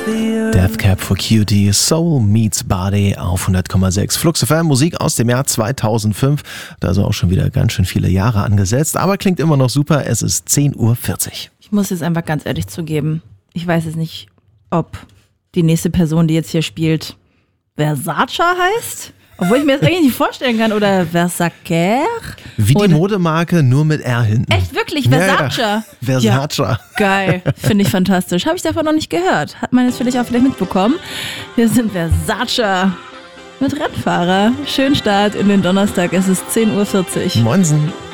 Death Cab for Cutie, Soul Meets Body auf 100,6. Flux FM, Musik aus dem Jahr 2005. Da ist auch schon wieder ganz schön viele Jahre angesetzt, aber klingt immer noch super. Es ist 10:40 Uhr. Ich muss jetzt einfach ganz ehrlich zugeben, ich weiß jetzt nicht, ob die nächste Person, die jetzt hier spielt, Versace heißt. Obwohl ich mir das eigentlich nicht vorstellen kann. Oder Versace. Wie die Modemarke, nur mit R hinten. Echt, wirklich? Versace? Ja. Versace. Ja, geil. Finde ich fantastisch. Habe ich davon noch nicht gehört. Hat man jetzt vielleicht auch mitbekommen. Wir sind Versace mit Rennfahrer. Schönen Start in den Donnerstag. Es ist 10:40 Uhr. Moinsen.